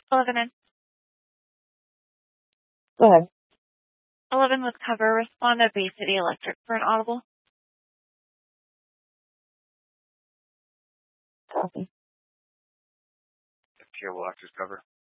11 in. Go ahead. 11 with cover. Respond to Bay City Electric for an audible. Copy. Cable access cover.